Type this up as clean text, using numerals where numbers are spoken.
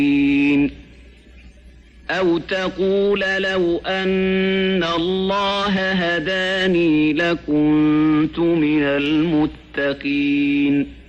أو تقول لو أن الله هداني لكنت من المتقين